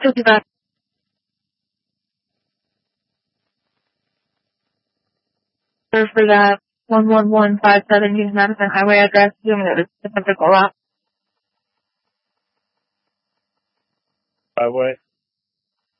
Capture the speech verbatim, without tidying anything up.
fifty-five. For that one one one five seven East Madison Highway address, assuming that it's a typical route. Highway.